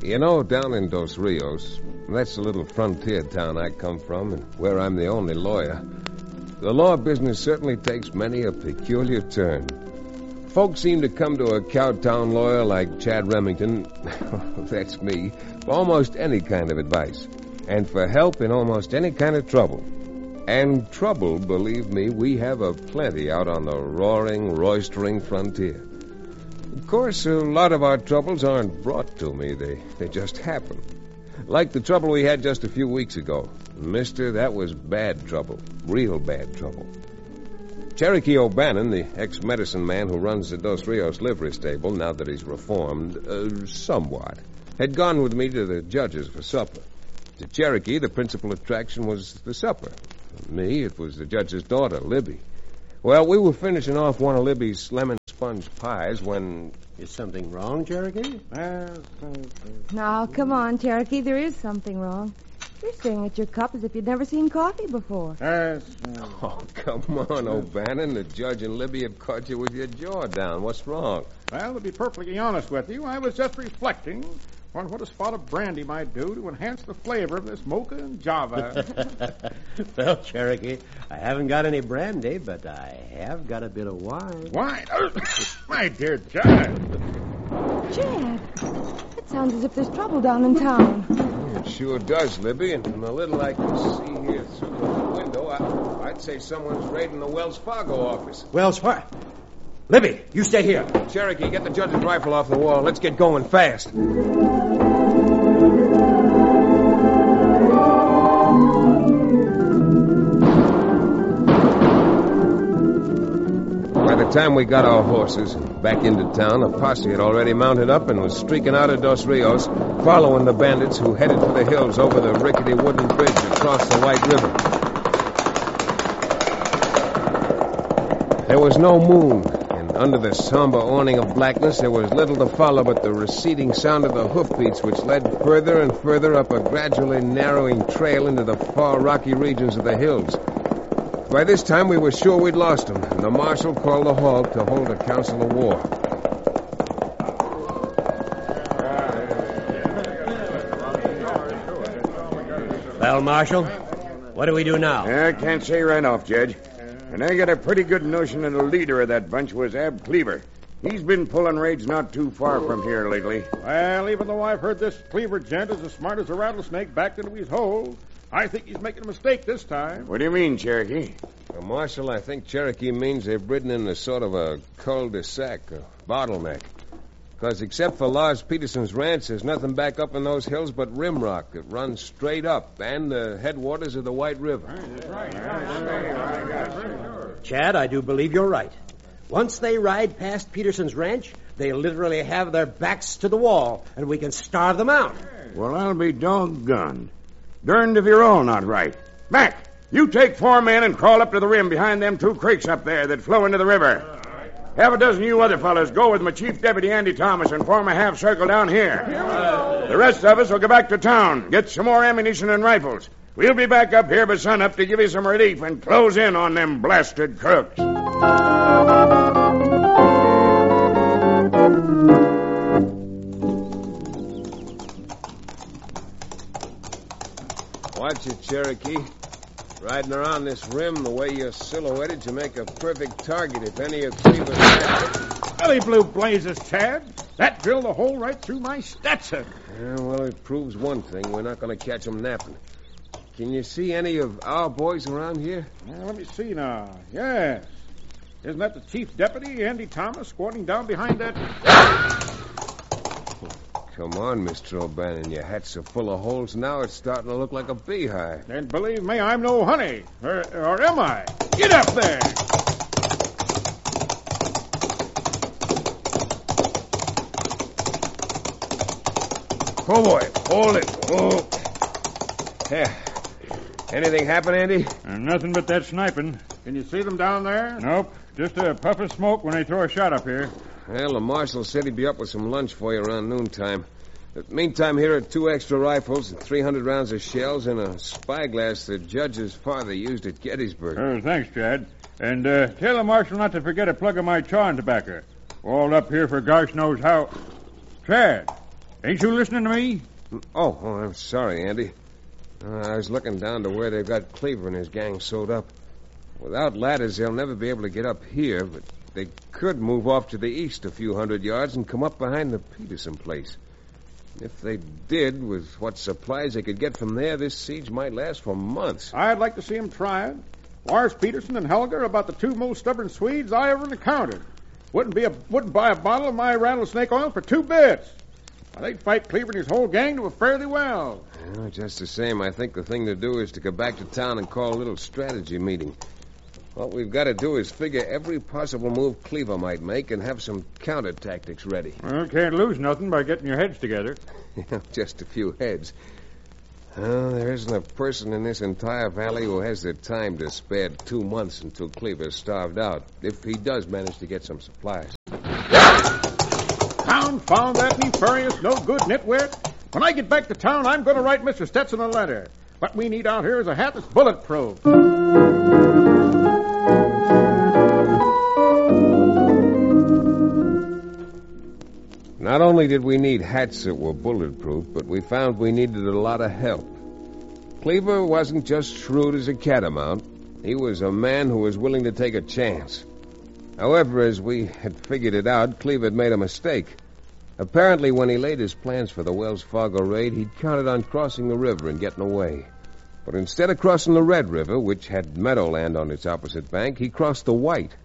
You know, down in Dos Rios, that's the little frontier town I come from and where I'm the only lawyer, the law business certainly takes many a peculiar turn. Folks seem to come to a Cowtown lawyer like Chad Remington, that's me, for almost any kind of advice, and for help in almost any kind of trouble. And trouble, believe me, we have plenty out on the roaring, roistering frontier. Of course, a lot of our troubles aren't brought to me. They just happen. Like the trouble we had just a few weeks ago. Mister, that was bad trouble. Real bad trouble. Cherokee O'Bannon, the ex-medicine man who runs the Dos Rios livery stable, now that he's reformed, somewhat, had gone with me to the judge's for supper. To Cherokee, the principal attraction was the supper. For me, it was the judge's daughter, Libby. Well, we were finishing off one of Libby's lemon sponge pies when... Is something wrong, Cherokee? Now, come on, Cherokee. There is something wrong. You're staring at your cup as if you'd never seen coffee before. Oh, come on, O'Bannon. The judge and Libby have caught you with your jaw down. What's wrong? Well, to be perfectly honest with you, I was just reflecting on what a spot of brandy might do to enhance the flavor of this mocha and java. Well, Cherokee, I haven't got any brandy, but I have got a bit of wine. Wine? My dear Chad. Chad, it sounds as if there's trouble down in town. It sure does, Libby, and from the little I can see here through the window, I'd say someone's raiding the Wells Fargo office. Wells Fargo? Libby, you stay here. Cherokee, get the judge's rifle off the wall. Let's get going fast. By the time we got our horses back into town, a posse had already mounted up and was streaking out of Dos Rios, following the bandits who headed for the hills over the rickety wooden bridge across the White River. There was no moon, and under the somber awning of blackness there was little to follow but the receding sound of the hoofbeats which led further and further up a gradually narrowing trail into the far rocky regions of the hills. By this time we were sure we'd lost him, and the marshal called a halt to hold a council of war. Well, Marshal, what do we do now? I can't say right off, Judge. And I got a pretty good notion that the leader of that bunch was Ab Cleaver. He's been pulling raids not too far from here lately. Well, even though I've heard this Cleaver gent is as smart as a rattlesnake backed into his hole, I think he's making a mistake this time. What do you mean, Cherokee? Well, Marshal, I think Cherokee means they're ridden in a sort of a cul-de-sac, a bottleneck. Because except for Lars Peterson's ranch, there's nothing back up in those hills but rim rock that runs straight up, and the headwaters of the White River. Chad, I do believe you're right. Once they ride past Peterson's ranch, they literally have their backs to the wall, and we can starve them out. Well, I'll be doggone. Derned if you're all not right. Mac, you take 4 men and crawl up to the rim behind them 2 creeks up there that flow into the river. Half a dozen of you other fellas go with my chief deputy, Andy Thomas, and form a half circle down here. The rest of us will go back to town, get some more ammunition and rifles. We'll be back up here by sunup to give you some relief and close in on them blasted crooks. Watch it, Cherokee. Riding around this rim the way you're silhouetted, you make a perfect target if any of Cleveland's... Belly blue blazes, Chad. That drilled a hole right through my Stetson. Yeah, well, it proves one thing. We're not going to catch them napping. Can you see any of our boys around here? Let me see now. Yes. Isn't that the chief deputy, Andy Thomas, squatting down behind that... Come on, Mr. O'Bannon. Your hat's so full of holes now it's starting to look like a beehive. And believe me, I'm no honey. Or am I? Get up there! Oh, boy. Hold it. Oh. Yeah. Anything happen, Andy? Nothing but that sniping. Can you see them down there? Nope. Just a puff of smoke when they throw a shot up here. Well, the marshal said he'd be up with some lunch for you around noontime. But meantime, here are 2 extra rifles, 300 rounds of shells, and a spyglass the judge's father used at Gettysburg. Oh, thanks, Chad. And tell the marshal not to forget a plug of my chawing tobacco. All up here for gosh knows how... Chad, Ain't you listening to me? Oh, I'm sorry, Andy. I was looking down to where they've got Cleaver and his gang sewed up. Without ladders, they'll never be able to get up here, but they could move off to the east a few hundred yards and come up behind the Peterson place. If they did, with what supplies they could get from there, this siege might last for months. I'd like to see him try it. Lars Peterson and Helga are about the two most stubborn Swedes I ever encountered. Wouldn't buy a bottle of my rattlesnake oil for 2 bits. Now, they'd fight Cleaver and his whole gang to a fairly well. Well, just the same, I think the thing to do is to go back to town and call a little strategy meeting. What we've got to do is figure every possible move Cleaver might make and have some counter tactics ready. Well, can't lose nothing by getting your heads together. Just a few heads. There isn't a person in this entire valley who has the time to spare 2 months until Cleaver's starved out, if he does manage to get some supplies. Confound that nefarious, no-good nitwit. When I get back to town, I'm going to write Mr. Stetson a letter. What we need out here is a hat that's bulletproof. Not only did we need hats that were bulletproof, but we found we needed a lot of help. Cleaver wasn't just shrewd as a catamount. He was a man who was willing to take a chance. However, as we had figured it out, Cleaver had made a mistake. Apparently, when he laid his plans for the Wells Fargo raid, he'd counted on crossing the river and getting away. But instead of crossing the Red River, which had meadowland on its opposite bank, he crossed the White.